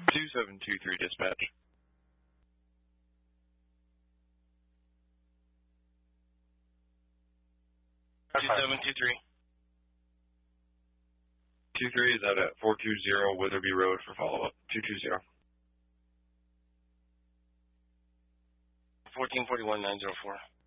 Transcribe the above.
2723 dispatch. 2723. 23 is out at 420 Witherby Road for follow-up. 220. 1441-904.